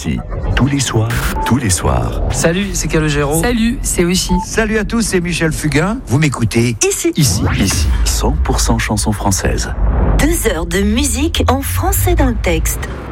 ici. Tous les soirs. Salut, c'est Calogero. Salut, c'est Oshi. Salut à tous, c'est Michel Fugain. Vous m'écoutez Ici. 100% chansons françaises. 2 heures de musique en français dans le texte.